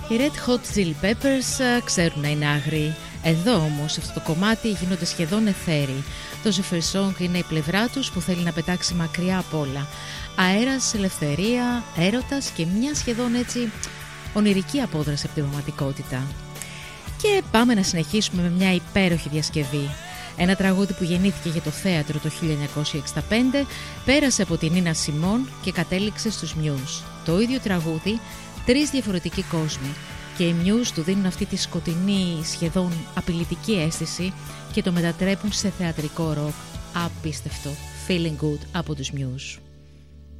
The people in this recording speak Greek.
Οι Red Hot Chili Peppers ξέρουν να είναι άγριοι. Εδώ όμως, σε αυτό το κομμάτι γίνονται σχεδόν εθέροι. Το Zephyr Song είναι η πλευρά τους που θέλει να πετάξει μακριά απ' όλα. Αέρας, ελευθερία, έρωτας και μια σχεδόν έτσι ονειρική απόδραση από την πραγματικότητα. Και πάμε να συνεχίσουμε με μια υπέροχη διασκευή. Ένα τραγούδι που γεννήθηκε για το θέατρο το 1965, πέρασε από την Νίνα Σιμών και κατέληξε στους Muse. Το ίδιο τραγούδι, 3 διαφορετικοί κόσμοι, και οι Muse του δίνουν αυτή τη σκοτεινή, σχεδόν απειλητική αίσθηση και το μετατρέπουν σε θεατρικό ροκ. Απίστευτο. Feeling Good από τους Muse.